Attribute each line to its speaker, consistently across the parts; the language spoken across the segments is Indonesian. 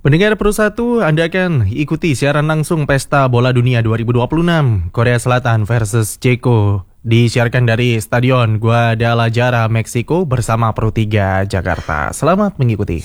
Speaker 1: Pendengar Pro 1, Anda akan ikuti siaran langsung Pesta Bola Dunia 2026 Korea Selatan versus Ceko. Disiarkan dari Stadion Guadalajara, Meksiko bersama Pro 3 Jakarta. Selamat mengikuti.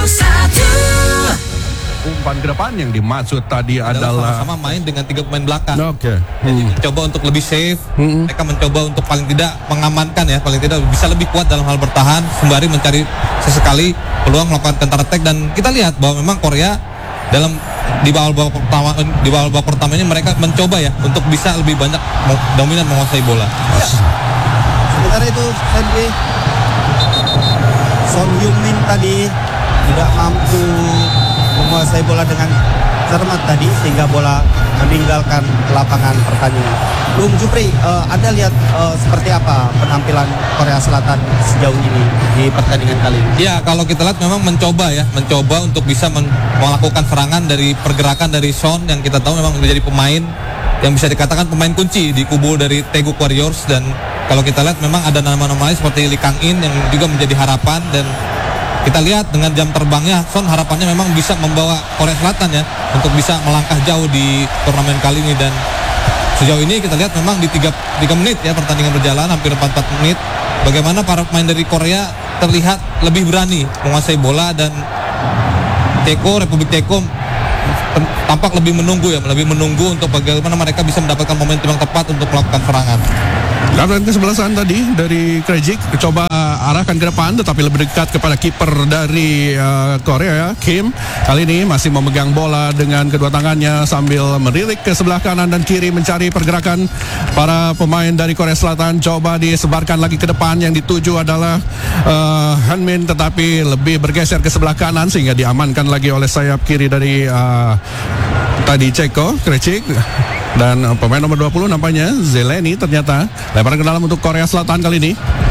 Speaker 2: Umpan ke depan yang dimaksud tadi adalah
Speaker 3: sama main dengan 3 pemain belakang.
Speaker 2: Oke.
Speaker 3: Jadi mencoba untuk lebih safe. Mereka mencoba untuk paling tidak mengamankan ya, paling tidak bisa lebih kuat dalam hal bertahan sembari mencari sesekali peluang melakukan counter attack. Dan kita lihat bahwa memang Korea di babak pertama ini mereka mencoba ya untuk bisa lebih banyak dominan menguasai bola.
Speaker 4: Ya. Sementara itu Son Heung-min tadi tidak mampu menguasai bola dengan cermat tadi sehingga bola meninggalkan lapangan pertandingan. Bung Jupri, Anda lihat seperti apa penampilan Korea Selatan sejauh ini di pertandingan kali ini?
Speaker 3: Ya, kalau kita lihat memang mencoba untuk bisa melakukan serangan dari pergerakan dari Son yang kita tahu memang menjadi pemain yang bisa dikatakan pemain kunci di kubu dari Daegu Warriors. Dan kalau kita lihat memang ada nama-nama lain seperti Lee Kang-in yang juga menjadi harapan. Dan kita lihat dengan jam terbangnya Son, harapannya memang bisa membawa Korea Selatan ya untuk bisa melangkah jauh di turnamen kali ini. Dan sejauh ini kita lihat memang di 3 menit ya pertandingan berjalan, hampir 4 menit, bagaimana para pemain dari Korea terlihat lebih berani menguasai bola. Dan Republik Ceko tampak lebih menunggu untuk bagaimana mereka bisa mendapatkan momentum yang tepat untuk melakukan serangan.
Speaker 2: Dan kesebelasan tadi dari Krejcik coba arahkan ke depan tetapi lebih dekat kepada kiper dari Korea, Kim. Kali ini masih memegang bola dengan kedua tangannya sambil merilik ke sebelah kanan dan kiri mencari pergerakan para pemain dari Korea Selatan. Coba disebarkan lagi ke depan, yang dituju adalah Hanmin tetapi lebih bergeser ke sebelah kanan sehingga diamankan lagi oleh sayap kiri dari tadi Ceko, Krejcik. Dan pemain nomor 20 nampaknya Zeleny ternyata lemparan ke dalam untuk Korea Selatan kali ini.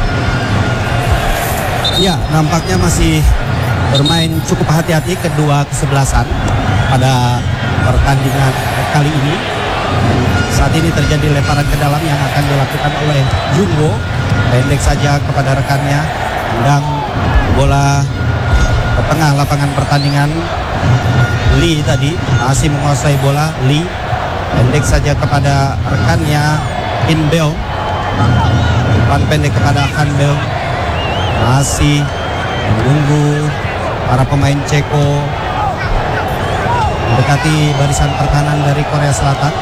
Speaker 4: Ya, nampaknya masih bermain cukup hati-hati kedua kesebelasan pada pertandingan kali ini. Saat ini terjadi lemparan ke dalam yang akan dilakukan oleh Jungwo, pendek saja kepada rekannya, tendang bola ke tengah lapangan pertandingan. Lee tadi masih menguasai bola. Lee pendek saja kepada rekannya In Beong, umpan pendek kepada Han Beong, masih menunggu para pemain Ceko mendekati barisan pertahanan dari Korea Selatan.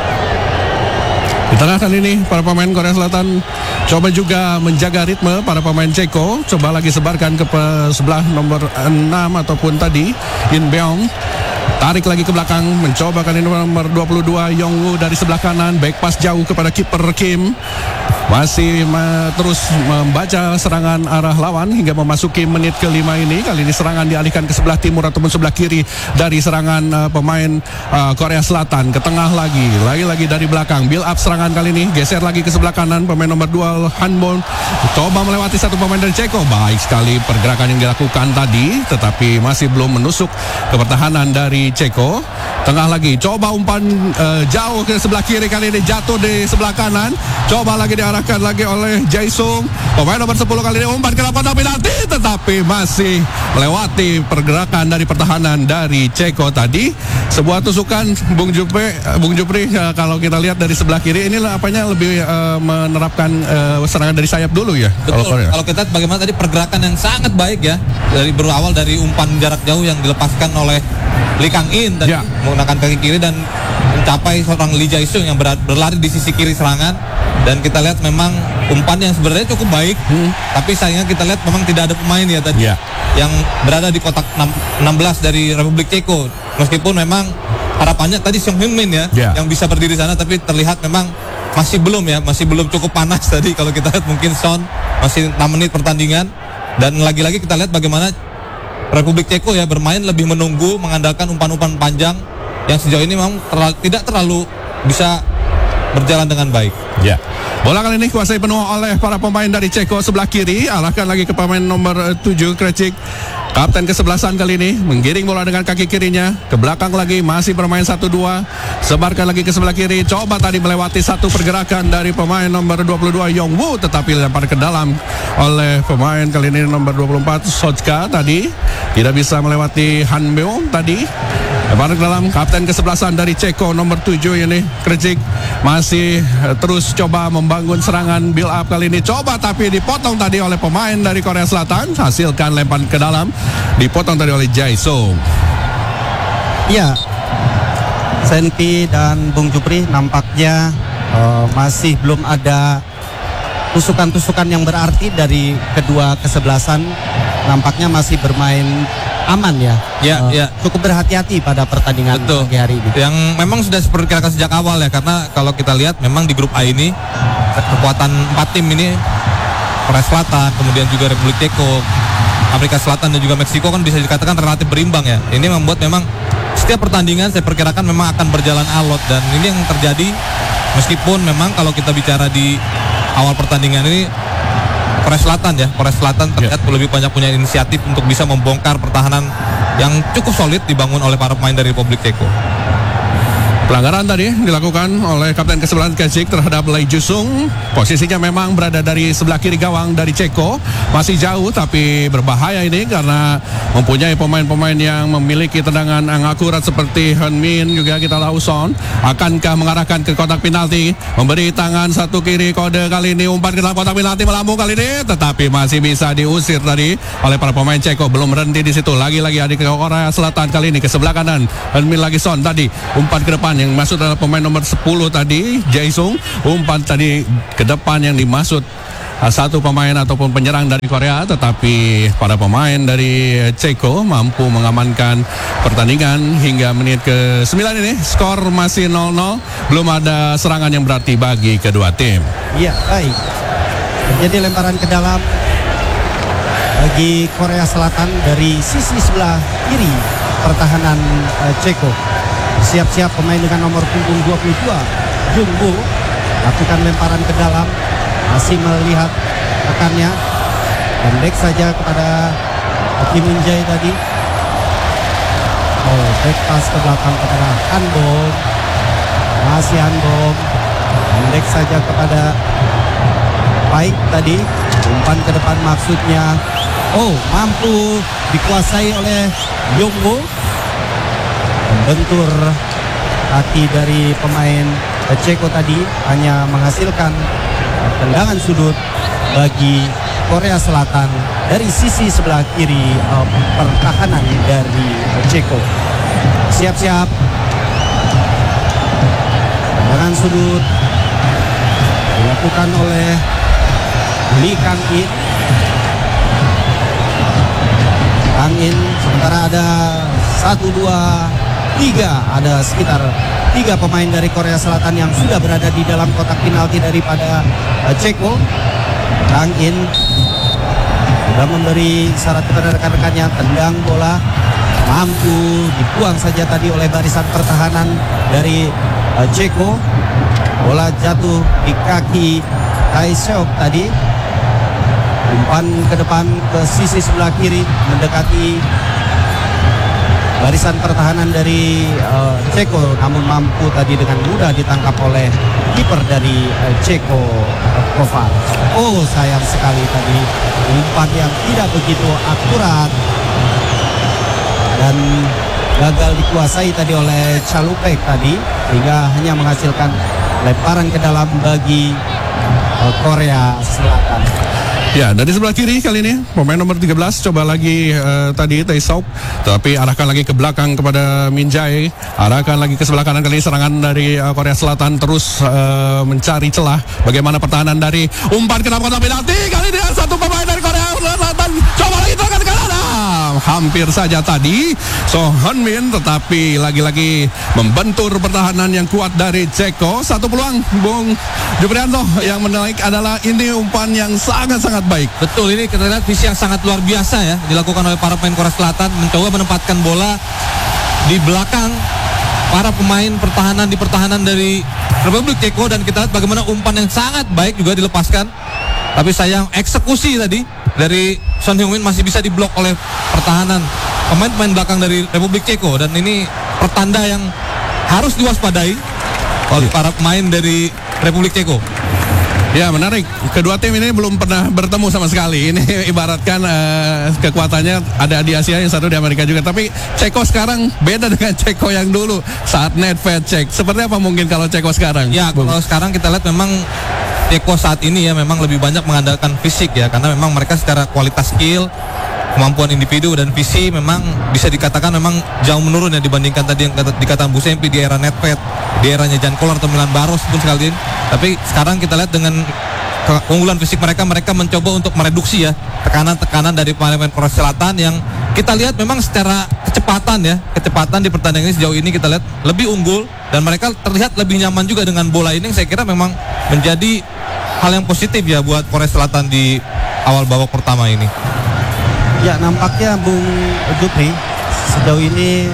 Speaker 2: Di tengah kali ini para pemain Korea Selatan coba juga menjaga ritme para pemain Ceko. Coba lagi sebarkan ke sebelah nomor 6 ataupun tadi In Beong. Tarik lagi ke belakang, mencoba kali ini nomor 22 Yongwoo dari sebelah kanan, back pass jauh kepada kiper Kim. Masih terus membaca serangan arah lawan hingga memasuki menit ke-5 ini. Kali ini serangan dialihkan ke sebelah timur ataupun sebelah kiri dari serangan pemain Korea Selatan. Ke tengah lagi dari belakang. Build up serangan kali ini, geser lagi ke sebelah kanan. Pemain nomor 2 Hanbon coba melewati satu pemain dari Ceko. Baik sekali pergerakan yang dilakukan tadi, tetapi masih belum menusuk ke pertahanan dari Ceko. Tengah lagi, coba umpan jauh ke sebelah kiri, kali ini jatuh di sebelah kanan. Coba lagi diarahkan lagi oleh Jae-sung. Pemain nomor 10 kali ini umpan ke lapangan penalti, tetapi masih melewati pergerakan dari pertahanan dari Ceko tadi. Sebuah tusukan Bung Jupri, kalau kita lihat dari sebelah kiri ini apanya lebih menerapkan serangan dari sayap dulu ya.
Speaker 3: Betul. Kalau kita lihat bagaimana tadi pergerakan yang sangat baik ya, dari berawal dari umpan jarak jauh yang dilepaskan oleh Lee Kang-in tadi menggunakan kaki kiri dan mencapai seorang Lee Jae-sung yang berlari di sisi kiri serangan. Dan kita lihat memang umpan yang sebenarnya cukup baik, tapi sayangnya kita lihat memang tidak ada pemain ya tadi yang berada di kotak 16 dari Republik Ceko. Meskipun memang harapannya tadi Son Heung-min yang bisa berdiri sana, tapi terlihat memang masih belum cukup panas tadi. Kalau kita lihat mungkin Son masih 6 menit pertandingan. Dan lagi-lagi kita lihat bagaimana Republik Ceko ya bermain lebih menunggu, mengandalkan umpan-umpan panjang yang sejauh ini memang tidak terlalu bisa berjalan dengan baik.
Speaker 2: Ya. Bola kali ini kuasai penuh oleh para pemain dari Ceko sebelah kiri. Arahkan lagi ke pemain nomor 7 Krejcik. Kapten kesebelasan kali ini menggiring bola dengan kaki kirinya ke belakang lagi, masih bermain 1-2, sebarkan lagi ke sebelah kiri, coba tadi melewati satu pergerakan dari pemain nomor 22 Yongwoo, tetapi lempar ke dalam oleh pemain kali ini nomor 24 Sojka tadi, tidak bisa melewati Han Beom tadi. Lempar ke dalam, kapten kesebelasan dari Ceko nomor 7 ini Krejcik masih terus coba membangun serangan build up kali ini, coba tapi dipotong tadi oleh pemain dari Korea Selatan, hasilkan lempar ke dalam, dipotong tadi oleh Jae Sung.
Speaker 4: Ya, Senpi dan Bung Jupri nampaknya masih belum ada tusukan-tusukan yang berarti dari kedua kesebelasan, nampaknya masih bermain aman ya.
Speaker 3: Ya.
Speaker 4: Cukup berhati-hati pada pertandingan pagi hari ini.
Speaker 3: Yang memang sudah diperkirakan sejak awal ya, karena kalau kita lihat memang di grup A ini kekuatan 4 tim ini, Korea Selatan, kemudian juga Republik Ceko, Afrika Selatan dan juga Meksiko kan bisa dikatakan relatif berimbang ya. Ini membuat memang setiap pertandingan saya perkirakan memang akan berjalan alot, dan ini yang terjadi meskipun memang kalau kita bicara di awal pertandingan ini Korea Selatan terlihat lebih banyak punya inisiatif untuk bisa membongkar pertahanan yang cukup solid dibangun oleh para pemain dari Republik Ceko.
Speaker 2: Pelanggaran tadi dilakukan oleh kapten kesebelasan Krejcik terhadap Lee Ju-sung. Posisinya memang berada dari sebelah kiri gawang dari Ceko. Masih jauh tapi berbahaya ini karena mempunyai pemain-pemain yang memiliki tendangan yang akurat seperti Han Min, juga kita tahu Son. Akankah mengarahkan ke kotak penalti, memberi tangan satu kiri, kode kali ini umpan ke dalam kotak penalti, melambung kali ini, tetapi masih bisa diusir tadi oleh para pemain Ceko. Belum berhenti di situ, lagi-lagi adik ke Korea Selatan kali ini ke sebelah kanan. Han Min lagi Son tadi umpan ke depan, yang masuk adalah pemain nomor 10 tadi Jae Sung, umpan tadi ke depan yang dimaksud satu pemain ataupun penyerang dari Korea, tetapi para pemain dari Ceko mampu mengamankan pertandingan hingga menit ke-9 ini. Skor masih 0-0, belum ada serangan yang berarti bagi kedua tim.
Speaker 4: Iya, baik. Jadi lemparan ke dalam bagi Korea Selatan dari sisi sebelah kiri pertahanan Ceko. Siap-siap pemain dengan nomor punggung 22 Jungwoo lakukan lemparan ke dalam, masih melihat rekannya, pendek saja kepada Kim Min Jae tadi. Back pass ke belakang kepada Han Bom, masih Han Bom, pendek saja kepada Baik tadi, umpan ke depan maksudnya. Mampu dikuasai oleh Yongwoo. Bentur kaki dari pemain Ceko tadi hanya menghasilkan tendangan sudut bagi Korea Selatan dari sisi sebelah kiri pertahanan dari Ceko. Siap-siap, tendangan sudut dilakukan oleh Lee Kang-in. Kang-in, sementara ada 1, 2, 3, ada sekitar 3 pemain dari Korea Selatan yang sudah berada di dalam kotak penalti daripada Ceko. Kang-in sudah memberi isyarat kepada rekan-rekannya, tendang bola, mampu dibuang saja tadi oleh barisan pertahanan dari Ceko. Bola jatuh di kaki Tae-seok tadi. Umpan ke depan ke sisi sebelah kiri mendekati barisan pertahanan dari Ceko, namun mampu tadi dengan mudah ditangkap oleh kiper dari Ceko, Kovar. Sayang sekali tadi umpan yang tidak begitu akurat dan gagal dikuasai tadi oleh Chalupek tadi, sehingga hanya menghasilkan lemparan ke dalam bagi Korea Selatan.
Speaker 2: Ya, dari sebelah kiri kali ini pemain nomor 13 coba lagi tadi Tae-seok, tapi arahkan lagi ke belakang kepada Min Jae, arahkan lagi ke sebelah kanan. Kali ini serangan dari Korea Selatan terus mencari celah. Bagaimana pertahanan dari umpan ke dalam kotak penalti, kali ini satu pemain dari Korea Selatan coba lagi tekan ke kanan. Hampir saja tadi So Han Min, tetapi lagi-lagi membentur pertahanan yang kuat dari Ceko. Satu peluang Bung Juprianto yang menarik adalah ini umpan yang sangat-sangat baik.
Speaker 3: Betul, ini kita lihat visi yang sangat luar biasa ya dilakukan oleh para pemain Korea Selatan, mencoba menempatkan bola di belakang para pemain pertahanan di pertahanan dari Republik Ceko, dan kita lihat bagaimana umpan yang sangat baik juga dilepaskan. Tapi sayang eksekusi tadi dari Son Heung-min masih bisa diblok oleh pertahanan pemain-pemain belakang dari Republik Ceko, dan ini pertanda yang harus diwaspadai oleh para pemain dari Republik Ceko.
Speaker 2: Ya, menarik. Kedua tim ini belum pernah bertemu sama sekali. Ini ibaratkan kekuatannya ada di Asia, yang satu di Amerika juga. Tapi Ceko sekarang beda dengan Ceko yang dulu saat Nedved cek. Seperti apa mungkin kalau Ceko sekarang?
Speaker 3: Ya, kalau sekarang kita lihat memang Ceko saat ini ya memang lebih banyak mengandalkan fisik ya, karena memang mereka secara kualitas skill, kemampuan individu dan visi memang bisa dikatakan memang jauh menurun ya dibandingkan tadi yang dikatakan Bu Sempi di era Nedved, di eranya Jan Koller atau Milan Baros pun sekalian. Tapi sekarang kita lihat dengan keunggulan fisik mereka mencoba untuk mereduksi ya tekanan-tekanan dari pemain Korea Selatan yang kita lihat memang secara kecepatan di pertandingan ini sejauh ini kita lihat lebih unggul, dan mereka terlihat lebih nyaman juga dengan bola ini, yang saya kira memang menjadi hal yang positif ya buat Korea Selatan di awal babak pertama ini.
Speaker 4: Ya, nampaknya Bung Jupri sejauh ini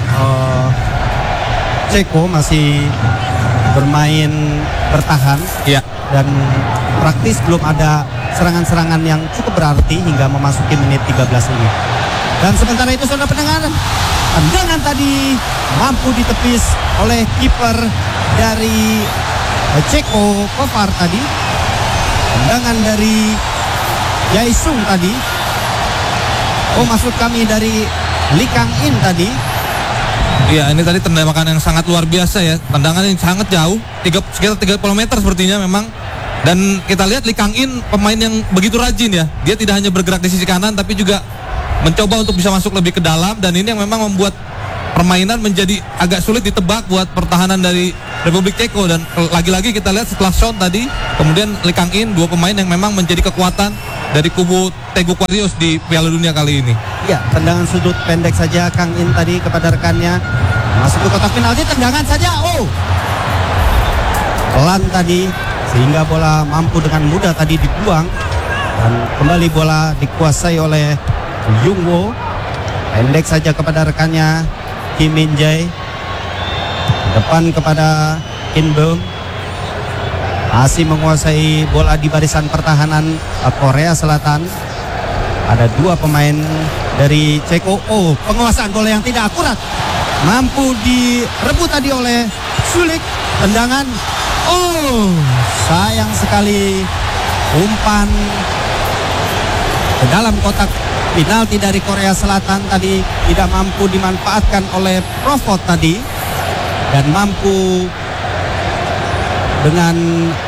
Speaker 4: Ceko masih bermain bertahan
Speaker 3: ya,
Speaker 4: dan praktis belum ada serangan-serangan yang cukup berarti hingga memasuki menit 13 ini. Dan sementara itu saudara pendengar, tendangan tadi mampu ditepis oleh kiper dari Ceko, Kovar tadi. Tendangan dari Jaisung tadi. Oh, maksud kami dari Lee Kang-in tadi.
Speaker 3: Iya, ini tadi tendangan yang sangat luar biasa ya. Tendangan yang sangat jauh, sekitar 30 meter sepertinya memang. Dan kita lihat Lee Kang-in pemain yang begitu rajin ya. Dia tidak hanya bergerak di sisi kanan tapi juga mencoba untuk bisa masuk lebih ke dalam, dan ini yang memang membuat permainan menjadi agak sulit ditebak buat pertahanan dari Republik Ceko. Dan lagi-lagi kita lihat setelah Son tadi, kemudian Lee Kang-in, dua pemain yang memang menjadi kekuatan dari kubu Teguh Warriors di Piala Dunia kali ini.
Speaker 4: Ya, tendangan sudut pendek saja Kang-in tadi kepada rekannya. Masuk ke kotak penalti, tendangan saja. Oh, pelan tadi sehingga bola mampu dengan mudah tadi dibuang, dan kembali bola dikuasai oleh Jung Wo. Pendek saja kepada rekannya Kim Min Jae. Depan kepada Kim Beom. Masih menguasai bola di barisan pertahanan Korea Selatan. Ada dua pemain dari Ceko. Oh, penguasaan bola yang tidak akurat. Mampu direbut tadi oleh Sulik. Tendangan. Oh, sayang sekali. Umpan ke dalam kotak penalti dari Korea Selatan tadi tidak mampu dimanfaatkan oleh Provot tadi, dan mampu dengan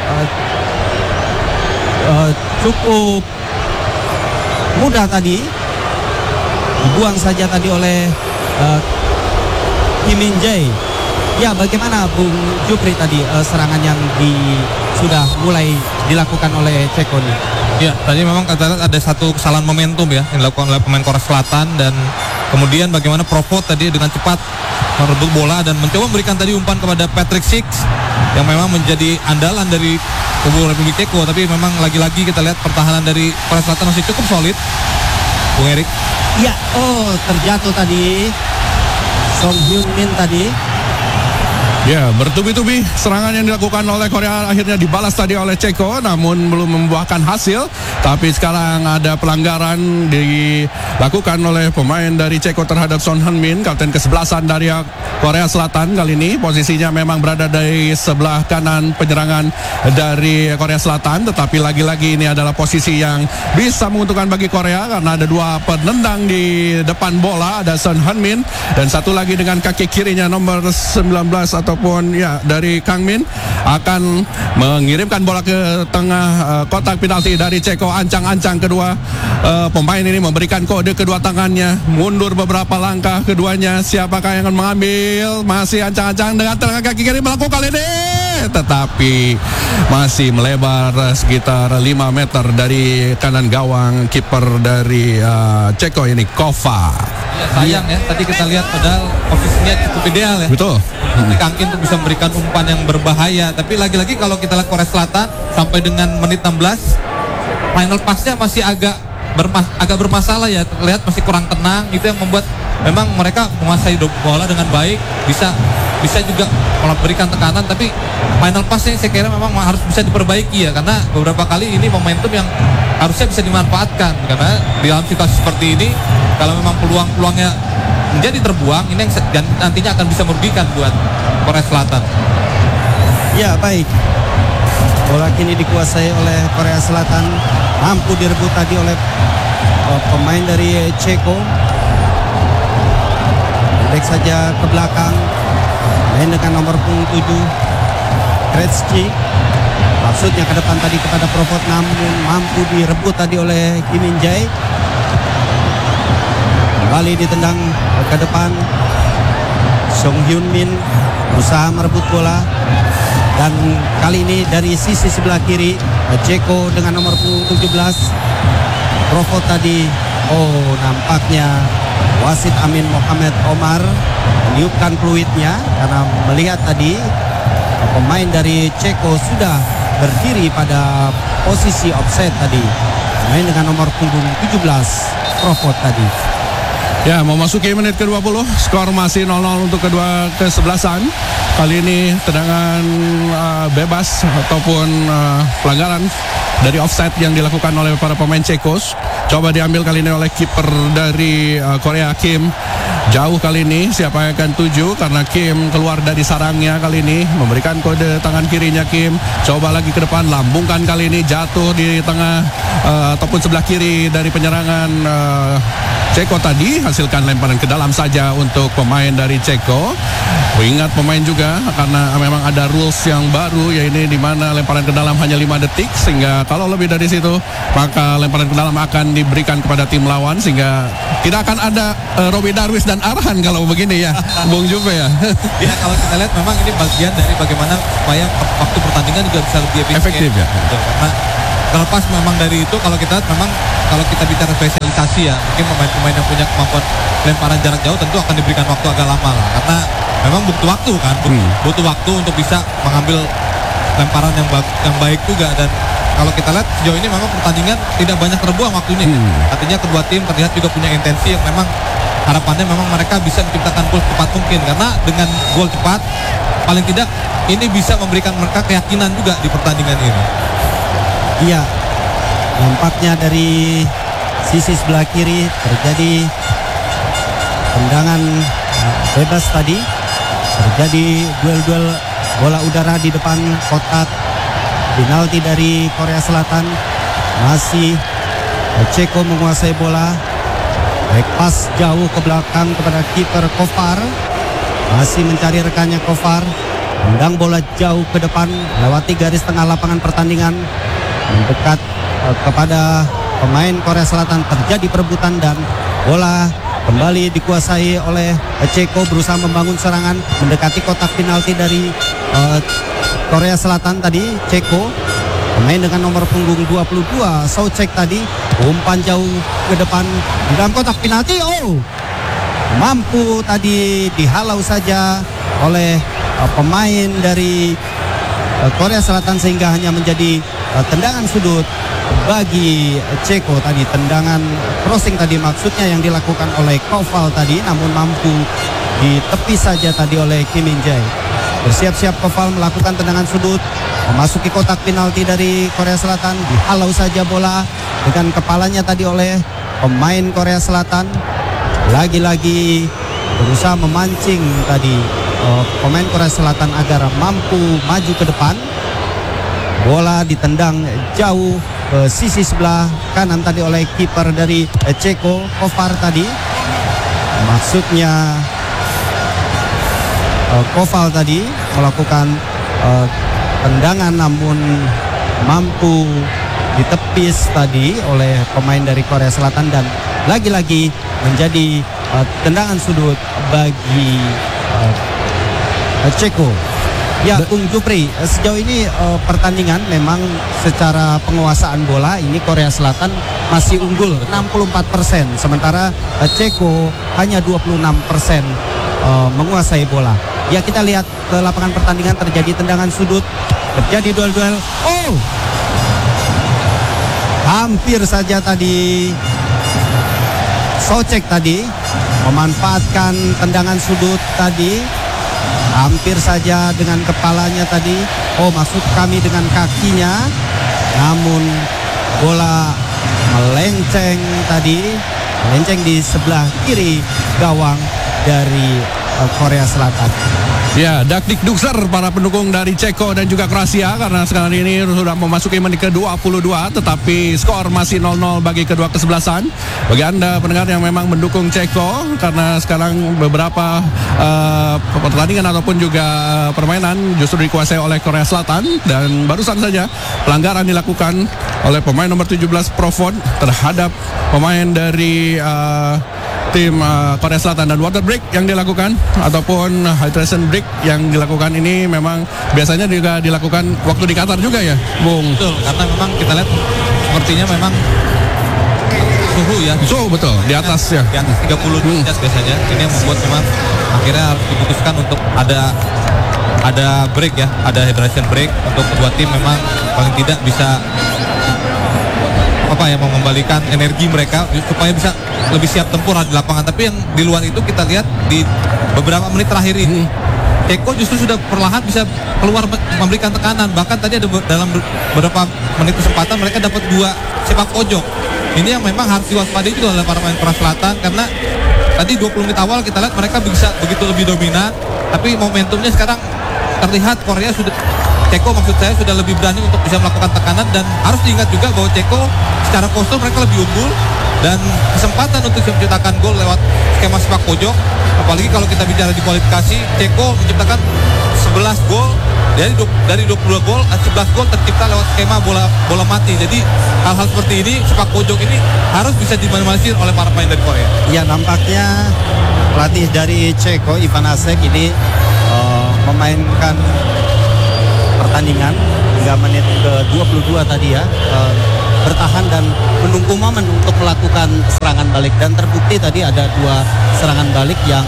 Speaker 4: cukup mudah tadi dibuang saja tadi oleh Kim Min Jae. Ya, bagaimana Bung Jupri tadi serangan yang sudah mulai dilakukan oleh Ceko nih?
Speaker 3: Ya, tadi memang ada satu kesalahan momentum ya yang dilakukan oleh pemain Korea Selatan, dan kemudian bagaimana Provot tadi dengan cepat merebut bola dan mencoba memberikan tadi umpan kepada Patrick Six yang memang menjadi andalan dari kubu Republik Ceko. Tapi memang lagi-lagi kita lihat pertahanan dari Korea Selatan masih cukup solid, Bung Erik.
Speaker 4: Ya, oh, terjatuh tadi Song Hyun Min tadi.
Speaker 2: Ya, bertubi-tubi serangan yang dilakukan oleh Korea akhirnya dibalas tadi oleh Ceko, namun belum membuahkan hasil. Tapi sekarang ada pelanggaran dilakukan oleh pemain dari Ceko terhadap Son Heung-min, kapten ke-11 dari Korea Selatan. Kali ini posisinya memang berada di sebelah kanan penyerangan dari Korea Selatan, tetapi lagi-lagi ini adalah posisi yang bisa menguntungkan bagi Korea karena ada dua penendang di depan bola, ada Son Heung-min dan satu lagi dengan kaki kirinya nomor 19 ataupun ya dari Kang Min akan mengirimkan bola ke tengah kotak penalti dari Ceko. Ancang-ancang kedua pemain ini memberikan kode kedua tangannya, mundur beberapa langkah keduanya. Siapakah yang akan mengambil? Masih ancang-ancang dengan tengah kaki kiri melakukan ini, tetapi masih melebar sekitar 5 meter dari kanan gawang kiper dari Ceko ini, Kova.
Speaker 3: Ya, sayang ya, tadi kita lihat padahal posisinya cukup ideal ya.
Speaker 2: Betul.
Speaker 3: Kangkin untuk bisa memberikan umpan yang berbahaya. Tapi lagi-lagi kalau kita lihat Korea Selatan sampai dengan menit 16, final pass-nya masih agak bermasalah ya. Terlihat masih kurang tenang. Itu yang membuat memang mereka menguasai bola dengan baik, bisa juga memberikan tekanan, tapi final pass-nya saya kira memang harus bisa diperbaiki ya, karena beberapa kali ini momentum yang harusnya bisa dimanfaatkan, karena di dalam situasi seperti ini kalau memang peluang-peluangnya menjadi terbuang, ini yang nantinya akan bisa merugikan buat Korea Selatan.
Speaker 4: Ya, baik. Bola kini dikuasai oleh Korea Selatan, mampu direbut tadi oleh pemain dari Ceko. Pendek saja ke belakang, main dengan nomor punggung 7 Gretzky. Maksudnya ke depan tadi kepada Provot, namun mampu direbut tadi oleh Kim Min Jae. Kembali ditendang ke depan, Song Hyun Min berusaha merebut bola. Dan kali ini dari sisi sebelah kiri, Ceko dengan nomor punggung 17 Provot tadi. Oh, nampaknya wasit Amin Mohamed Omar meniupkan peluitnya karena melihat tadi pemain dari Ceko sudah berdiri pada posisi offside tadi. Main dengan nomor punggung 17 Provot tadi.
Speaker 2: Ya, memasuki menit ke-20, skor masih 0-0 untuk kedua kesebelasan. Kali ini tendangan bebas ataupun pelanggaran dari offside yang dilakukan oleh para pemain Cekos. Coba diambil kali ini oleh kiper dari Korea, Kim. Jauh kali ini, siapa yang akan tuju? Karena Kim keluar dari sarangnya kali ini, memberikan kode tangan kirinya Kim. Coba lagi ke depan, lambungkan kali ini, jatuh di tengah ataupun sebelah kiri dari penyerangan Ceko tadi, hasilkan lemparan ke dalam saja untuk pemain dari Ceko. Ingat pemain juga karena memang ada rules yang baru, yaitu di mana lemparan ke dalam hanya 5 detik, sehingga kalau lebih dari situ maka lemparan ke dalam akan diberikan kepada tim lawan, sehingga tidak akan ada Robbie Darwis dan Arhan kalau begini ya, Bung Juve ya.
Speaker 3: Ya, kalau kita lihat memang ini bagian dari bagaimana supaya waktu pertandingan juga bisa lebih
Speaker 2: efektif ya.
Speaker 3: Betul, karena terlepas memang dari itu, kalau kita lihat memang kalau kita bicara spesialisasi ya, mungkin pemain-pemain yang punya kemampuan lemparan jarak jauh tentu akan diberikan waktu agak lama lah, karena memang butuh waktu kan, butuh waktu untuk bisa mengambil lemparan yang baik juga. Dan kalau kita lihat sejauh ini memang pertandingan tidak banyak terbuang waktunya. Artinya kedua tim terlihat juga punya intensi yang memang harapannya memang mereka bisa menciptakan gol cepat mungkin, karena dengan gol cepat paling tidak ini bisa memberikan mereka keyakinan juga di pertandingan ini.
Speaker 4: Iya, nampaknya dari sisi sebelah kiri terjadi tendangan bebas tadi. Terjadi duel-duel bola udara di depan kotak. Penalti dari Korea Selatan. Masih Ceko menguasai bola. Baik pas jauh ke belakang kepada kiper Kovar. Masih mencari rekannya Kovar. Tendang bola jauh ke depan, lewati garis tengah lapangan pertandingan, mendekat kepada pemain Korea Selatan. Terjadi perebutan dan bola kembali dikuasai oleh Ceko, berusaha membangun serangan mendekati kotak penalti dari Korea Selatan tadi. Ceko, pemain dengan nomor punggung 22 Soucek tadi, umpan jauh ke depan di dalam kotak penalti. Oh, mampu tadi dihalau saja oleh pemain dari Korea Selatan, sehingga hanya menjadi tendangan sudut bagi Ceko tadi. Tendangan crossing tadi maksudnya yang dilakukan oleh Koval tadi, namun mampu ditepis saja tadi oleh Kim Min Jae. Bersiap-siap Koval melakukan tendangan sudut memasuki kotak penalti dari Korea Selatan. Dihalau saja bola dengan kepalanya tadi oleh pemain Korea Selatan. Lagi-lagi berusaha memancing tadi pemain Korea Selatan agar mampu maju ke depan. Bola ditendang jauh ke sisi sebelah kanan tadi oleh kiper dari Ceko, Kovar tadi. Maksudnya Koval tadi melakukan tendangan namun mampu ditepis tadi oleh pemain dari Korea Selatan, dan lagi-lagi menjadi tendangan sudut bagi Ceko. Ya, Bung Jupri, sejauh ini pertandingan memang secara penguasaan bola ini Korea Selatan masih unggul 64%, sementara Ceko hanya 26% menguasai bola. Ya, kita lihat ke lapangan pertandingan, terjadi tendangan sudut, terjadi duel-duel. Oh, hampir saja tadi Soucek tadi memanfaatkan tendangan sudut tadi. Hampir saja dengan kepalanya tadi. Oh, maksud kami dengan kakinya. Namun bola melenceng tadi melenceng di sebelah kiri gawang dari Korea Selatan.
Speaker 2: Ya, dakdikdukser para pendukung dari Ceko dan juga Kroasia karena sekarang ini sudah memasuki menit ke-22, tetapi skor masih 0-0 bagi kedua kesebelasan. Bagi Anda pendengar yang memang mendukung Ceko, karena sekarang beberapa pertandingan ataupun juga permainan justru dikuasai oleh Korea Selatan, dan barusan saja pelanggaran dilakukan oleh pemain nomor 17 Provod terhadap pemain dari tim Korea Selatan, dan water break yang dilakukan ataupun hydration break yang dilakukan ini memang biasanya juga dilakukan waktu di Qatar juga ya, Bung?
Speaker 3: Betul, karena memang kita lihat sepertinya memang suhu ya.
Speaker 2: Suhu betul, di atas ya.
Speaker 3: Di atas 30 derajat biasanya. Ini yang membuat memang akhirnya harus diputuskan untuk ada break ya, ada hydration break untuk kedua tim, memang paling tidak bisa mengembalikan energi mereka supaya bisa lebih siap tempur di lapangan. Tapi yang di luar itu kita lihat di beberapa menit terakhir ini Ceko justru sudah perlahan bisa keluar memberikan tekanan. Bahkan tadi ada dalam beberapa menit kesempatan mereka dapat 2 sepak pojok. Ini yang memang harus diwaspadai juga oleh para pemain Korea Selatan, karena tadi 20 menit awal kita lihat mereka bisa begitu lebih dominan, tapi momentumnya sekarang terlihat Ceko maksud saya sudah lebih berani untuk bisa melakukan tekanan. Dan harus diingat juga bahwa Ceko secara postur mereka lebih unggul, dan kesempatan untuk menciptakan gol lewat skema sepak pojok, apalagi kalau kita bicara di kualifikasi, Ceko menciptakan 11 gol dari 22 gol, 11 gol tercipta lewat skema bola mati. Jadi hal-hal seperti ini, sepak pojok ini harus bisa diminimalisir oleh para pemain dari Korea.
Speaker 4: Ya, nampaknya pelatih dari Ceko, Ivan Asek ini memainkan pertandingan hingga menit ke-22 tadi ya, bertahan dan menunggu momen untuk melakukan serangan balik, dan terbukti tadi ada 2 serangan balik yang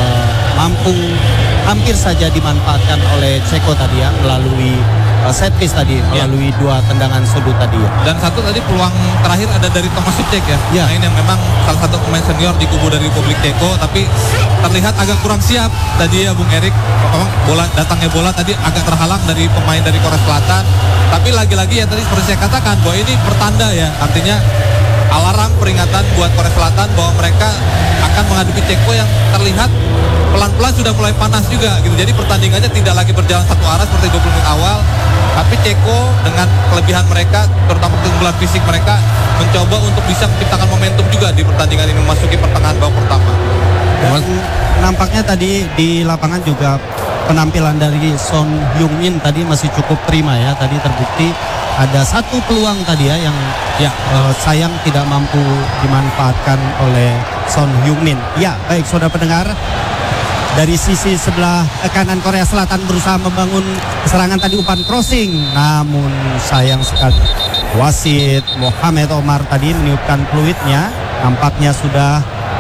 Speaker 4: hampir saja dimanfaatkan oleh Ceko tadi ya, melalui set piece tadi, melalui 2 tendangan sudut tadi ya.
Speaker 3: Dan satu tadi peluang terakhir ada dari Tomasic ya, pemain yang memang salah satu pemain senior di kubu dari Republik Ceko, tapi terlihat agak kurang siap tadi ya Bung Erik. Memang datangnya bola tadi agak terhalang dari pemain dari Korea Selatan. Tapi lagi-lagi ya tadi seperti saya katakan bahwa ini pertanda ya, artinya alarm peringatan buat Korea Selatan bahwa mereka akan menghadapi Ceko yang terlihat pelan-pelan sudah mulai panas juga gitu. Jadi pertandingannya tidak lagi berjalan satu arah seperti 20 menit awal, tapi Ceko dengan kelebihan mereka, terutama keunggulan fisik mereka, mencoba untuk bisa menciptakan momentum juga di pertandingan ini, memasuki pertengahan babak pertama.
Speaker 4: Dan nampaknya tadi di lapangan juga penampilan dari Son Heung-min tadi masih cukup prima ya. Tadi terbukti ada 1 peluang tadi ya yang sayang tidak mampu dimanfaatkan oleh Son Heung-min. Ya, baik saudara pendengar, dari sisi sebelah kanan Korea Selatan berusaha membangun serangan tadi, umpan crossing, namun sayang sekali wasit Mohamed Omar tadi meniupkan peluitnya. Nampaknya sudah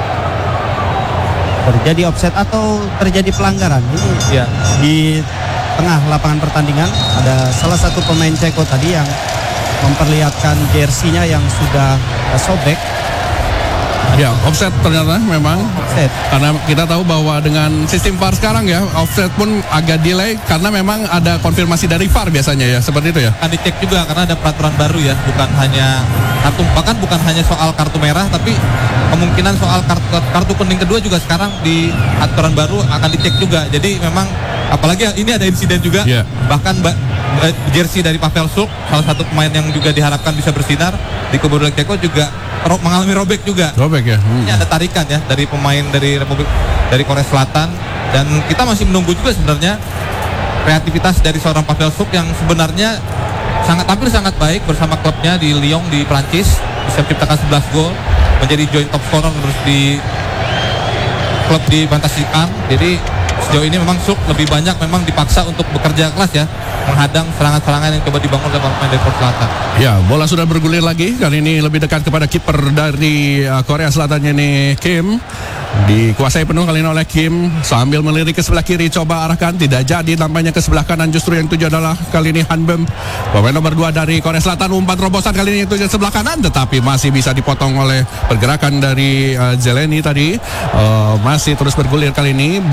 Speaker 4: terjadi offset atau terjadi pelanggaran. Ini di tengah lapangan pertandingan ada salah satu pemain Ceko tadi yang memperlihatkan jersinya yang sudah sobek.
Speaker 2: Ya, offset ternyata memang.
Speaker 4: Offset.
Speaker 2: Karena kita tahu bahwa dengan sistem VAR sekarang ya, offset pun agak delay karena memang ada konfirmasi dari VAR biasanya ya, seperti itu ya.
Speaker 3: Akan dicek juga karena ada peraturan baru ya, bukan hanya bukan hanya soal kartu merah, tapi kemungkinan soal kartu kuning kedua juga sekarang di aturan baru akan dicek juga. Jadi memang apalagi ini ada insiden juga, bahkan jersey dari Pavel Suk, salah satu pemain yang juga diharapkan bisa bersinar di kubu Ceko juga mengalami robek juga.
Speaker 2: Robek ya.
Speaker 3: Ini ada tarikan ya dari pemain dari Korea Selatan, dan kita masih menunggu juga sebenarnya kreativitas dari seorang Pavel Suk yang sebenarnya tampil sangat baik bersama klubnya di Lyon di Prancis, bisa menciptakan 11 gol, menjadi joint top scorer terus di klub di Bundesliga. Jadi sejauh ini memang Suk lebih banyak memang dipaksa untuk bekerja keras ya, menghadang serangan-serangan yang coba dibangun oleh pemain dari Korea Selatan.
Speaker 2: Ya, bola sudah bergulir lagi. Kali ini lebih dekat kepada kiper dari Korea Selatan ini, Kim. Dikuasai penuh kali ini oleh Kim, sambil melirik ke sebelah kiri, coba arahkan, tidak jadi, tampaknya ke sebelah kanan. Justru yang tuju adalah kali ini Hanbem, pemain nomor 2 dari Korea Selatan. Umpan terobosan kali ini tuju sebelah kanan, tetapi masih bisa dipotong oleh pergerakan dari Zeleny tadi. Masih terus bergulir kali ini. Bola kembali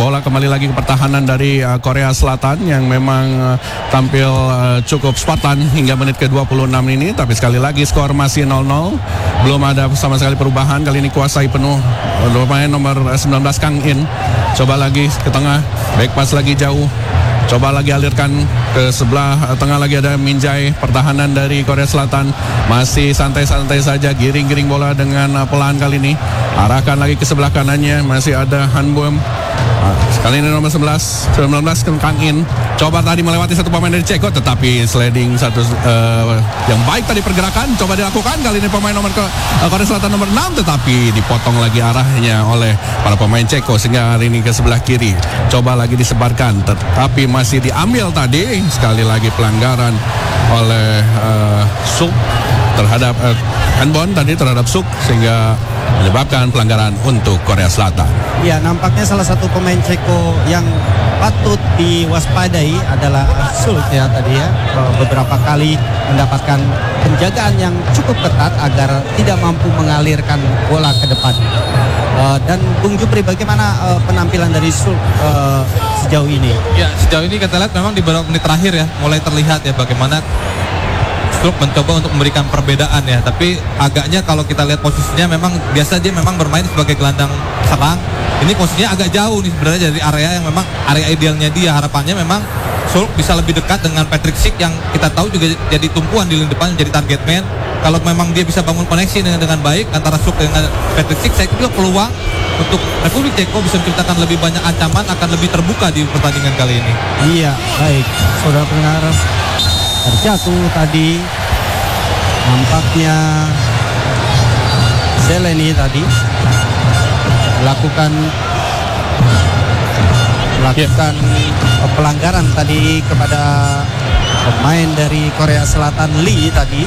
Speaker 2: lagi ke pertahanan dari Korea Selatan yang memang tampil cukup Spartan hingga menit ke-26 ini. Tapi sekali lagi skor masih 0-0. Belum ada sama sekali perubahan. Kali ini kuasai penuh pemain nomor 19 Kang In. Coba lagi ke tengah, back pass lagi jauh. Coba lagi alirkan ke sebelah tengah, lagi ada Minjai. Pertahanan dari Korea Selatan masih santai-santai saja, giring-giring bola dengan pelan kali ini. Arahkan lagi ke sebelah kanannya, masih ada Han Bom. Kali ini nomor 19 Kang In. Coba tadi melewati satu pemain dari Ceko, tetapi sliding satu yang baik tadi pergerakan coba dilakukan. Kali ini pemain nomor Korea Selatan nomor 6, tetapi dipotong lagi arahnya oleh para pemain Ceko sehingga hari ini ke sebelah kiri. Coba lagi disebarkan, tetapi masih diambil tadi. Sekali lagi pelanggaran oleh Suk terhadap handball tadi terhadap Suk, sehingga menyebabkan pelanggaran untuk Korea Selatan.
Speaker 4: Ya, nampaknya salah satu pemain Ceko yang patut diwaspadai adalah Sulk ya tadi ya. Beberapa kali mendapatkan penjagaan yang cukup ketat agar tidak mampu mengalirkan bola ke depan. Dan Bung Jupri, bagaimana penampilan dari Sulk sejauh ini?
Speaker 3: Ya, sejauh ini kita lihat memang di beberapa menit terakhir ya mulai terlihat ya bagaimana Sulk mencoba untuk memberikan perbedaan ya, tapi agaknya kalau kita lihat posisinya memang biasa dia memang bermain sebagai gelandang serang. Ini posisinya agak jauh nih sebenarnya dari area yang memang area idealnya dia. Harapannya memang Sulk bisa lebih dekat dengan Patrick Schick yang kita tahu juga jadi tumpuan di lini depan, menjadi target man. Kalau memang dia bisa bangun koneksi dengan baik antara Sulk dengan Patrick Schick, saya kira peluang untuk Republik Ceko bisa menciptakan lebih banyak ancaman akan lebih terbuka di pertandingan kali ini.
Speaker 4: Iya, baik. Saudara pendengar, terjatuh tadi nampaknya Zeleny tadi melakukan pelanggaran tadi kepada pemain dari Korea Selatan Lee tadi,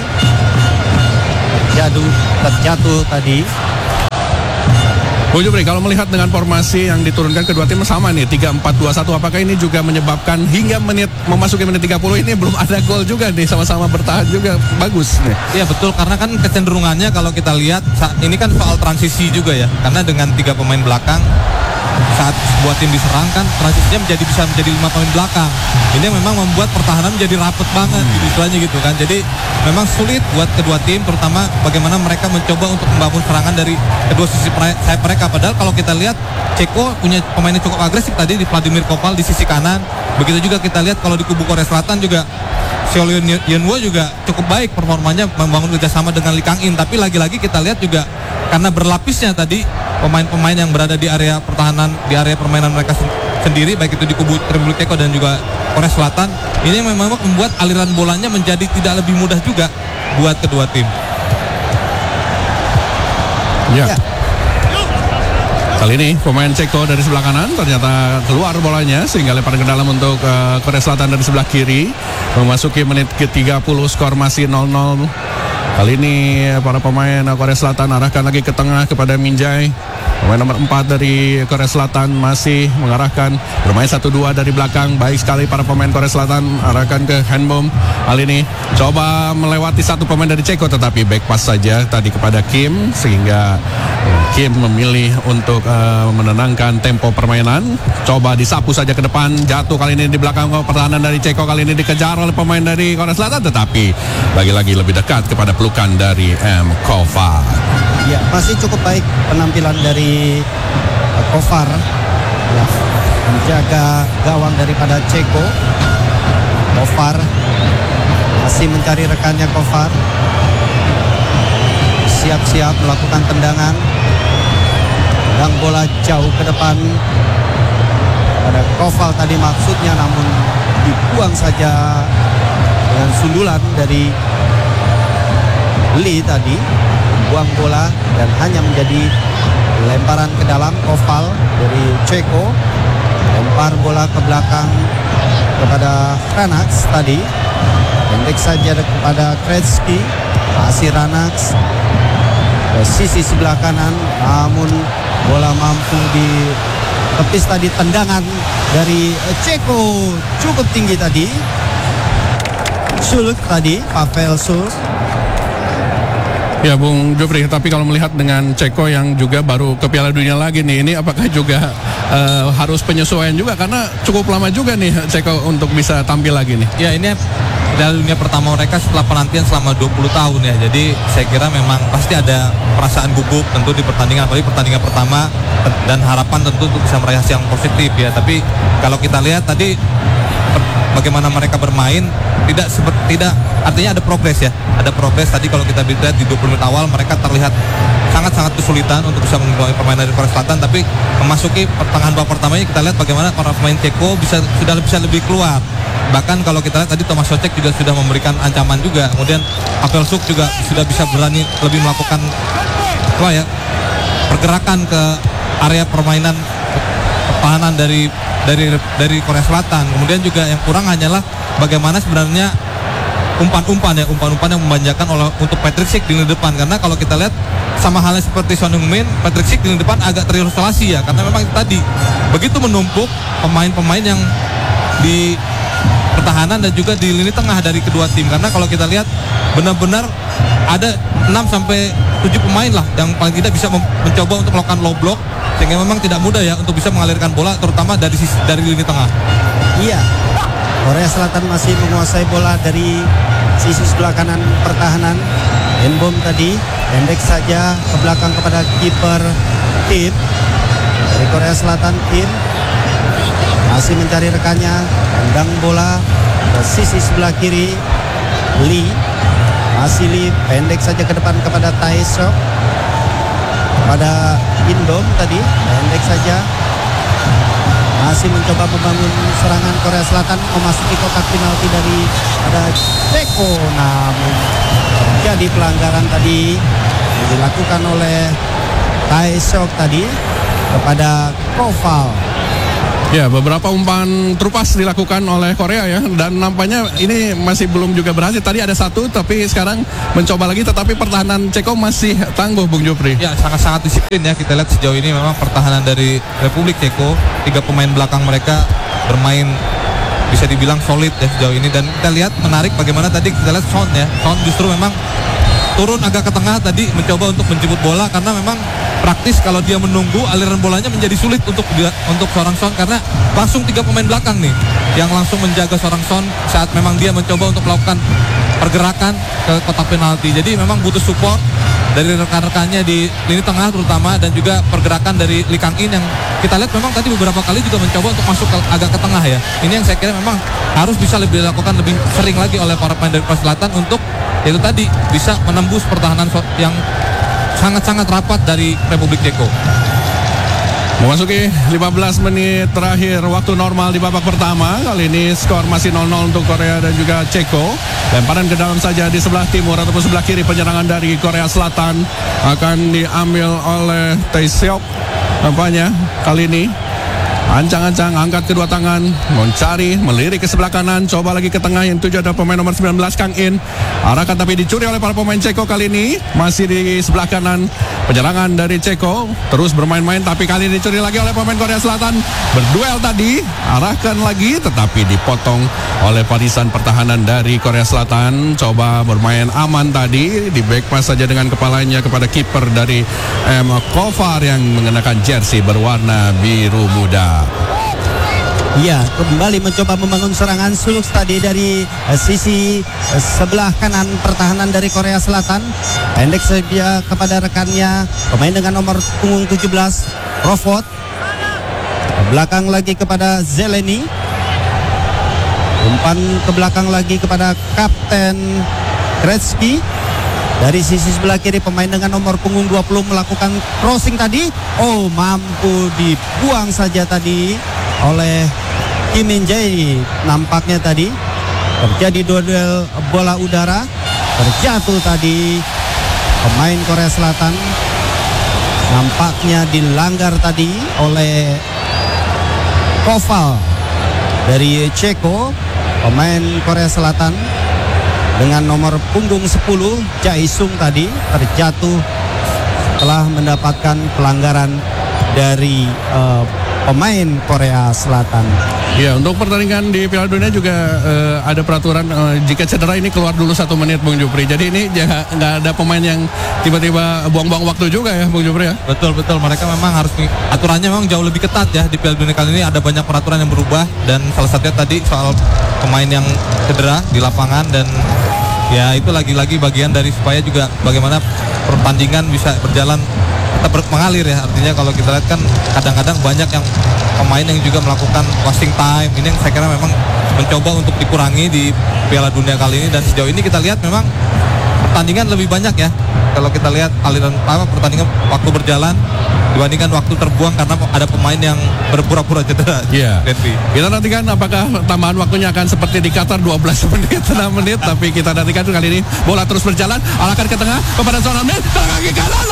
Speaker 4: terjatuh tadi.
Speaker 2: Bu Jupri, kalau melihat dengan formasi yang diturunkan kedua tim sama nih 3-4-2-1, apakah ini juga menyebabkan hingga memasuki menit 30 ini belum ada gol juga nih, sama-sama bertahan juga bagus nih.
Speaker 3: Iya betul, karena kan kecenderungannya kalau kita lihat ini kan soal transisi juga ya, karena dengan 3 pemain belakang saat sebuah tim diserang kan transisinya bisa menjadi 5 pemain belakang. Ini memang membuat pertahanan menjadi rapet banget istilahnya gitu kan. Jadi memang sulit buat kedua tim, terutama bagaimana mereka mencoba untuk membangun serangan dari kedua sisi sayap mereka. Padahal kalau kita lihat Ceko punya pemainnya cukup agresif tadi di Vladimir Kopal di sisi kanan. Begitu juga kita lihat kalau di kubu Korea Selatan juga Seol Yeonwo juga cukup baik performanya membangun kerjasama dengan Lee Kang In. Tapi lagi-lagi kita lihat juga karena berlapisnya tadi pemain-pemain yang berada di area pertahanan, di area permainan mereka sendiri, baik itu di kubu Republik Ceko dan juga Korea Selatan, ini memang membuat aliran bolanya menjadi tidak lebih mudah juga buat kedua tim.
Speaker 2: Ya. Kali ini pemain Ceko dari sebelah kanan ternyata keluar bolanya sehingga lemparan ke dalam untuk Korea Selatan dari sebelah kiri. Memasuki menit ke-30, skor masih 0-0. Kali ini para pemain Korea Selatan arahkan lagi ke tengah kepada Minjai. Pemain nomor 4 dari Korea Selatan masih mengarahkan, bermain 1-2 dari belakang. Baik sekali para pemain Korea Selatan, arahkan ke Hanbom. Kali ini coba melewati satu pemain dari Ceko, tetapi back pass saja tadi kepada Kim, sehingga Kim memilih untuk menenangkan tempo permainan. Coba disapu saja ke depan, jatuh kali ini di belakang pertahanan dari Ceko. Kali ini dikejar oleh pemain dari Korea Selatan, tetapi lagi-lagi lebih dekat kepada pelukan dari M. Kovar.
Speaker 4: Ya, masih cukup baik penampilan dari Kovar ya, menjaga gawang daripada Ceko. Kovar masih mencari rekannya. Kovar siap-siap melakukan tendangan, tendang bola jauh ke depan pada Koval tadi maksudnya, namun dibuang saja dengan sundulan dari Lee tadi. Buang bola dan hanya menjadi lemparan ke dalam. Koval dari Ceko lempar bola ke belakang kepada Ranax tadi, pendek saja kepada Kretsky. Masih Ranax ke sisi sebelah kanan, namun bola mampu ditepis tadi. Tendangan dari Ceko cukup tinggi tadi. Sulk tadi, Pavel Sulk.
Speaker 2: Ya Bung Jofri, tapi kalau melihat dengan Ceko yang juga baru ke Piala Dunia lagi nih, ini apakah juga harus penyesuaian juga karena cukup lama juga nih Ceko untuk bisa tampil lagi nih.
Speaker 3: Ya, ini Piala Dunia pertama mereka setelah penantian selama 20 tahun ya. Jadi saya kira memang pasti ada perasaan gugup tentu di pertandingan, apalagi pertandingan pertama, dan harapan tentu untuk bisa meraih hasil yang positif ya. Tapi kalau kita lihat tadi bagaimana mereka bermain, tidak artinya ada progres ya. Ada progres tadi kalau kita lihat di 20 menit awal mereka terlihat sangat-sangat kesulitan untuk bisa menguasai permainan dari Korea Selatan, tapi memasuki pertengahan babak pertamanya kita lihat bagaimana para pemain Ceko sudah bisa lebih keluar. Bahkan kalau kita lihat tadi Tomas Soucek juga sudah memberikan ancaman juga. Kemudian Pavel Suk juga sudah bisa berani lebih melakukan pergerakan ke area permainan pertahanan dari Korea Selatan. Kemudian juga yang kurang hanyalah bagaimana sebenarnya umpan-umpan yang memanjakan untuk Patrick Schick di lini depan. Karena kalau kita lihat sama halnya seperti Son Heung-min, Patrick Schick di lini depan agak terisolasi ya, karena memang tadi begitu menumpuk pemain-pemain yang di pertahanan dan juga di lini tengah dari kedua tim. Karena kalau kita lihat benar-benar ada 6-7 pemain lah yang paling tidak bisa mencoba untuk melakukan low block, sehingga memang tidak mudah ya untuk bisa mengalirkan bola terutama dari lini tengah.
Speaker 4: Iya, Korea Selatan masih menguasai bola dari sisi sebelah kanan pertahanan. Enbom tadi pendek saja ke belakang kepada kiper Kim dari Korea Selatan. Kim masih mencari rekannya, tendang bola ke sisi sebelah kiri. Lee pendek saja ke depan kepada Taesok, kepada Indom tadi pendek saja, masih mencoba membangun serangan Korea Selatan memasuki kotak penalti dari ada Ceko, namun jadi pelanggaran tadi yang dilakukan oleh Taesok tadi kepada Koval.
Speaker 2: Ya, beberapa umpan terupas dilakukan oleh Korea ya, dan nampaknya ini masih belum juga berhasil. Tadi ada satu, tapi sekarang mencoba lagi, tetapi pertahanan Ceko masih tangguh, Bung Jupri.
Speaker 3: Ya, sangat-sangat disiplin ya. Kita lihat sejauh ini memang pertahanan dari Republik Ceko, 3 pemain belakang mereka bermain bisa dibilang solid ya sejauh ini. Dan kita lihat menarik bagaimana tadi kita lihat Son ya. Son justru memang turun agak ke tengah tadi mencoba untuk menjemput bola, karena memang praktis kalau dia menunggu aliran bolanya menjadi sulit untuk seorang Son, karena langsung 3 pemain belakang nih yang langsung menjaga seorang Son saat memang dia mencoba untuk melakukan pergerakan ke kotak penalti. Jadi memang butuh support dari rekan-rekannya di lini tengah terutama, dan juga pergerakan dari Lee Kang-in yang kita lihat memang tadi beberapa kali juga mencoba untuk masuk agak ke tengah ya. Ini yang saya kira memang harus bisa dilakukan lebih sering lagi oleh para pemain dari Korea Selatan untuk itu tadi bisa menembus pertahanan yang sangat-sangat rapat dari Republik Ceko.
Speaker 2: Memasuki 15 menit terakhir waktu normal di babak pertama. Kali ini skor masih 0-0 untuk Korea dan juga Ceko. Lemparan ke dalam saja di sebelah timur ataupun sebelah kiri penyerangan dari Korea Selatan akan diambil oleh Taesok. Nampaknya kali ini ancang-ancang, angkat kedua tangan, mencari, melirik ke sebelah kanan, coba lagi ke tengah, yang tujuh ada pemain nomor 19 Kang-in. Arahkan tapi dicuri oleh para pemain Ceko kali ini. Masih di sebelah kanan, penyerangan dari Ceko terus bermain-main, tapi kali ini dicuri lagi oleh pemain Korea Selatan. Berduel tadi, arahkan lagi, tetapi dipotong oleh barisan pertahanan dari Korea Selatan. Coba bermain aman tadi, di back pass saja dengan kepalanya kepada kiper dari Kovar yang mengenakan jersey berwarna biru muda.
Speaker 4: Iya, kembali mencoba membangun serangan suluk tadi dari sisi sebelah kanan pertahanan dari Korea Selatan. Pendek saja kepada rekannya, pemain dengan nomor punggung 17 Rofot. Belakang lagi kepada Zeleny. Umpan ke belakang lagi kepada Kapten Gretzky. Dari sisi sebelah kiri pemain dengan nomor punggung 20 melakukan crossing tadi. Oh, mampu dibuang saja tadi oleh Kim Min-jae. Nampaknya tadi terjadi duel bola udara, terjatuh tadi pemain Korea Selatan. Nampaknya dilanggar tadi oleh Koval dari Ceko, pemain Korea Selatan dengan nomor punggung 10 Jae-sung tadi terjatuh setelah mendapatkan pelanggaran dari pemain Korea Selatan.
Speaker 2: Ya, untuk pertandingan di Piala Dunia juga ada peraturan jika cedera ini keluar dulu 1 menit, Bung Jupri. Jadi ini nggak ada pemain yang tiba-tiba buang-buang waktu juga ya, Bung Jupri ya.
Speaker 3: Betul. Mereka memang harus, aturannya memang jauh lebih ketat ya di Piala Dunia kali ini. Ada banyak peraturan yang berubah dan salah satunya tadi soal pemain yang cedera di lapangan, dan ya itu lagi-lagi bagian dari supaya juga bagaimana pertandingan bisa berjalan tetap mengalir ya. Artinya kalau kita lihat kan kadang-kadang banyak yang pemain yang juga melakukan wasting time. Ini yang saya kira memang mencoba untuk dikurangi di Piala Dunia kali ini, dan sejauh ini kita lihat memang pertandingan lebih banyak ya. Kalau kita lihat aliran pertandingan waktu berjalan dibandingkan waktu terbuang karena ada pemain yang berpura-pura cedera.
Speaker 2: Iya. Kita nantikan apakah tambahan waktunya akan seperti di Qatar 12 menit, 6 menit. Tapi kita nantikan kali ini bola terus berjalan, arahkan ke tengah kepada Son Heung-min, kaki kanan.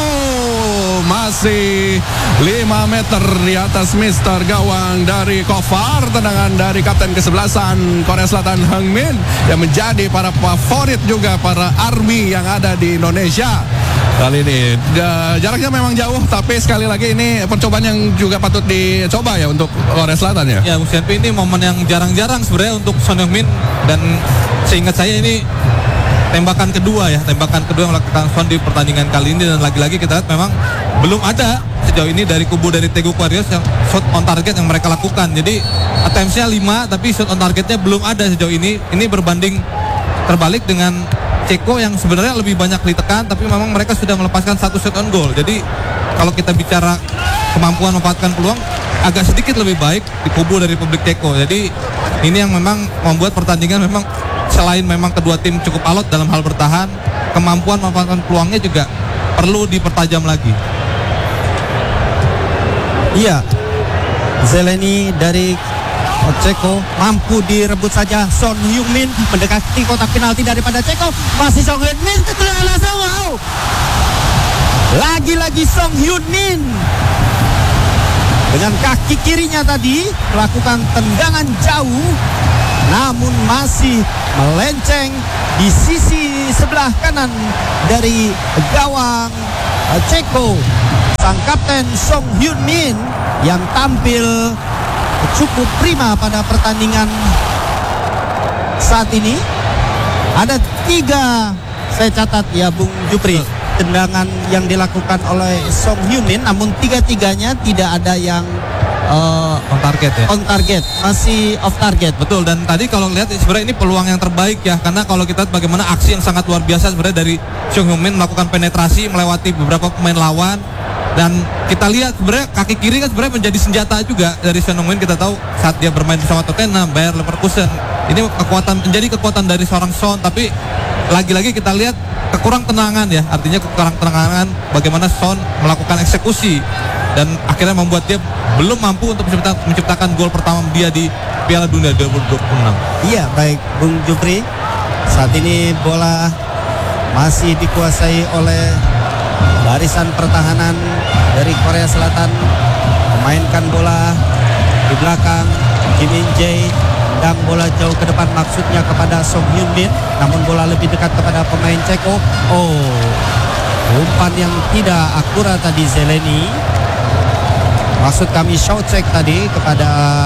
Speaker 2: Masih 5 meter di atas Mister Gawang dari Kofar. Tendangan dari kapten kesebelasan Korea Selatan Heung-min yang menjadi para favorit juga para army yang ada di Indonesia. Kali ini jaraknya memang jauh, tapi sekali lagi ini percobaan yang juga patut dicoba ya untuk Korea Selatan ya.
Speaker 3: Ya, Bung Sianpi, ini momen yang jarang-jarang sebenarnya untuk Son Heung-min, dan seingat saya ini tembakan kedua yang melakukan Son di pertandingan kali ini, dan lagi-lagi kita lihat memang belum ada sejauh ini dari kubu dari Daegu Warriors yang shot on target yang mereka lakukan. Jadi attempts-nya 5 tapi shot on targetnya belum ada sejauh ini. Ini berbanding terbalik dengan Ceko yang sebenarnya lebih banyak ditekan, tapi memang mereka sudah melepaskan 1 shot on goal. Jadi kalau kita bicara kemampuan memanfaatkan peluang, agak sedikit lebih baik di kubu dari Republik Ceko. Jadi ini yang memang membuat pertandingan memang selain memang kedua tim cukup alot dalam hal bertahan, kemampuan memanfaatkan peluangnya juga perlu dipertajam lagi.
Speaker 4: Iya, Zeleny dari Ceko mampu direbut saja. Son Heung-min mendekati kotak penalti daripada Ceko. Masih Son Heung-min, langsung lagi-lagi Son Heung-min dengan kaki kirinya tadi melakukan tendangan jauh, namun masih melenceng di sisi sebelah kanan dari gawang Ceko. Sang kapten Son Heung-min yang tampil cukup prima pada pertandingan saat ini. Ada 3 saya catat ya, Bung Jupri, tendangan yang dilakukan oleh Son Heung-min, namun 3-3-nya tidak ada yang
Speaker 3: On target ya.
Speaker 4: On target, masih off target.
Speaker 3: Betul, dan tadi kalau lihat sebenarnya ini peluang yang terbaik ya, karena kalau kita lihat bagaimana aksi yang sangat luar biasa sebenarnya dari Son Heung-min melakukan penetrasi melewati beberapa pemain lawan, dan kita lihat sebenarnya kaki kiri kan sebenarnya menjadi senjata juga dari Son Heung-min. Kita tahu saat dia bermain bersama Tottenham, Bayer Leverkusen, ini menjadi kekuatan dari seorang Son, tapi lagi-lagi kita lihat kekurang tenangan ya, artinya kekurang tenangan bagaimana Son melakukan eksekusi, dan akhirnya membuat dia belum mampu untuk menciptakan gol pertama dia di Piala Dunia 2026.
Speaker 4: Iya, baik Bung Jupri. Saat ini bola masih dikuasai oleh barisan pertahanan dari Korea Selatan. Memainkan bola di belakang. Kim In-jae tendang bola jauh ke depan, maksudnya kepada Son Heung-min, namun bola lebih dekat kepada pemain Ceko. Umpan yang tidak akurat tadi Zeleny. Maksud kami Shoucek tadi kepada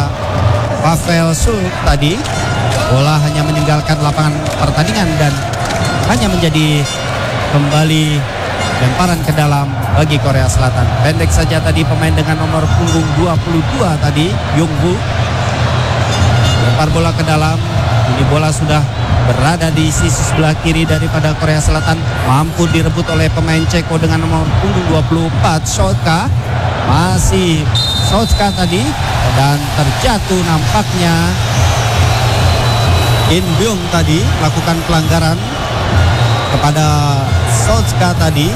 Speaker 4: Pavel Suk tadi. Bola hanya meninggalkan lapangan pertandingan dan hanya menjadi kembali lemparan ke dalam bagi Korea Selatan. Pendek saja tadi pemain dengan nomor punggung 22 tadi, Yong-woo. Lempar bola ke dalam. Ini bola sudah berada di sisi sebelah kiri daripada Korea Selatan. Mampu direbut oleh pemain Ceko dengan nomor punggung 24, Sotka. Masih Sotka tadi, dan terjatuh nampaknya In Byung tadi melakukan pelanggaran kepada Sotka tadi.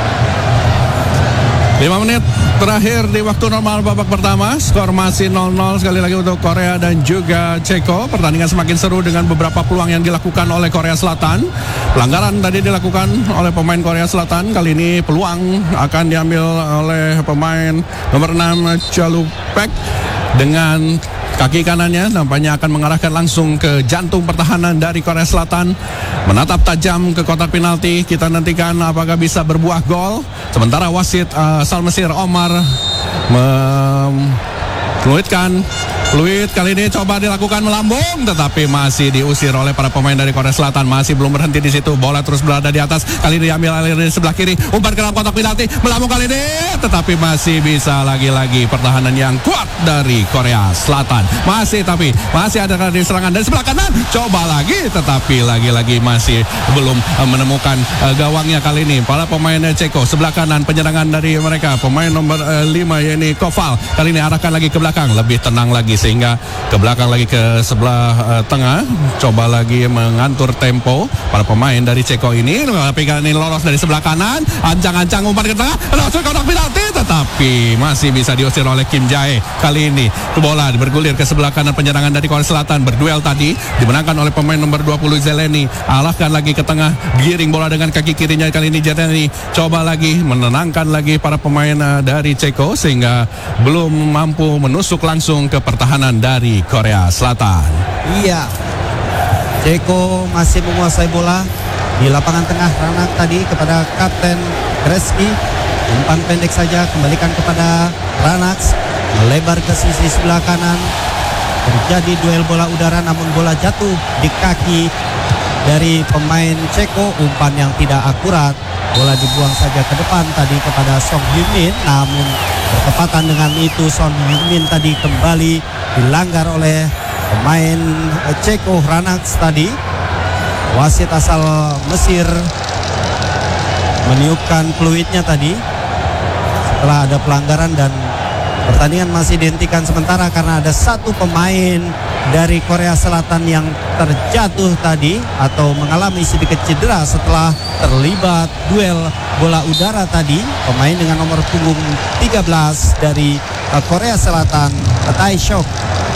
Speaker 2: 5 menit terakhir di waktu normal babak pertama. Skor masih 0-0 sekali lagi untuk Korea dan juga Ceko. Pertandingan semakin seru dengan beberapa peluang yang dilakukan oleh Korea Selatan. Pelanggaran tadi dilakukan oleh pemain Korea Selatan. Kali ini peluang akan diambil oleh pemain nomor 6 Chalupek dengan kaki kanannya, nampaknya akan mengarahkan langsung ke jantung pertahanan dari Korea Selatan. Menatap tajam ke kotak penalti. Kita nantikan apakah bisa berbuah gol. Sementara wasit asal Mesir Omar Fluid kali ini coba dilakukan melambung, tetapi masih diusir oleh para pemain dari Korea Selatan. Masih belum berhenti di situ. Bola terus berada di atas. Kali ini diambil alih dari sebelah kiri. Umpan ke dalam kotak penalti. Melambung kali ini, tetapi masih bisa lagi-lagi pertahanan yang kuat dari Korea Selatan. Masih ada kali serangan dari sebelah kanan. Coba lagi, tetapi lagi-lagi masih belum menemukan gawangnya kali ini. Para pemain Ceko sebelah kanan, penyerangan dari mereka. Pemain nomor 5 yakni Koval. Kali ini arahkan lagi ke belakang, lebih tenang lagi sehingga ke belakang lagi ke sebelah tengah. Coba lagi mengatur tempo para pemain dari Ceko ini. Tapi kali ini lolos dari sebelah kanan, ancang-ancang umpan ke tengah, langsung kotak penalti, tetapi masih bisa diusir oleh Kim Jae. Kali ini bola bergulir ke sebelah kanan, penyerangan dari Korea Selatan. Berduel tadi dimenangkan oleh pemain nomor 20 Zeleny. Arahkan lagi ke tengah, giring bola dengan kaki kirinya. Kali ini Zeleny coba lagi menenangkan lagi para pemain dari Ceko sehingga belum mampu menusuk langsung ke pertahanan dari Korea Selatan.
Speaker 4: Iya, Ceko masih menguasai bola di lapangan tengah. Ranak tadi kepada Kapten Gretzky, umpan pendek saja, kembalikan kepada Ranax, melebar ke sisi sebelah kanan. Terjadi duel bola udara, namun bola jatuh di kaki dari pemain Ceko. Umpan yang tidak akurat, bola dibuang saja ke depan tadi kepada Song Hyun-min, namun bertepatan dengan itu Son Heung-min tadi kembali dilanggar oleh pemain Ceko Ranax tadi. Wasit asal Mesir meniupkan fluidnya tadi setelah ada pelanggaran, dan pertandingan masih dihentikan sementara karena ada satu pemain dari Korea Selatan yang terjatuh tadi atau mengalami sedikit cedera setelah terlibat duel bola udara tadi. Pemain dengan nomor punggung 13 dari Korea Selatan, Tae Shok.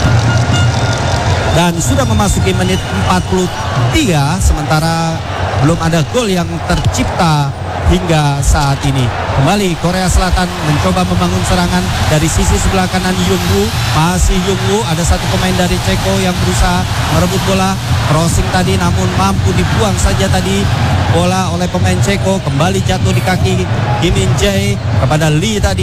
Speaker 4: Dan sudah memasuki menit 43, sementara belum ada gol yang tercipta hingga saat ini. Kembali Korea Selatan mencoba membangun serangan dari sisi sebelah kanan. Youngwoo, masih Youngwoo, ada satu pemain dari Ceko yang berusaha merebut bola, crossing tadi, namun mampu dibuang saja tadi bola oleh pemain Ceko. Kembali jatuh di kaki Kim In Jae kepada Lee tadi.